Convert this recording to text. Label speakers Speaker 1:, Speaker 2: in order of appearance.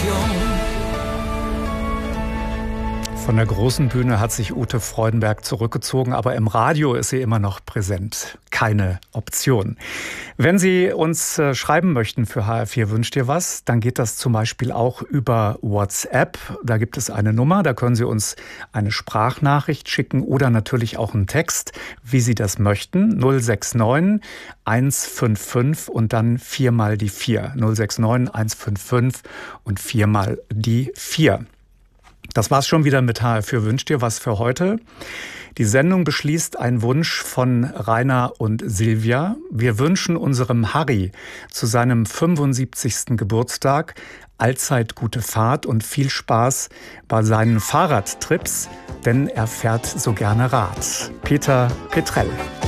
Speaker 1: Von der großen Bühne hat sich Ute Freudenberg zurückgezogen, aber im Radio ist sie immer noch präsent. Keine Option. Wenn Sie uns schreiben möchten für HR4 Wünscht ihr was, dann geht das zum Beispiel auch über WhatsApp. Da gibt es eine Nummer, da können Sie uns eine Sprachnachricht schicken oder natürlich auch einen Text, wie Sie das möchten. 069 155 und dann 4 mal die 4. 069 155 und 4 mal die 4. Das war's schon wieder mit HR4 Wünscht ihr was für heute. Die Sendung beschließt ein Wunsch von Rainer und Silvia. Wir wünschen unserem Harry zu seinem 75. Geburtstag allzeit gute Fahrt und viel Spaß bei seinen Fahrradtrips, denn er fährt so gerne Rad. Peter Petrell.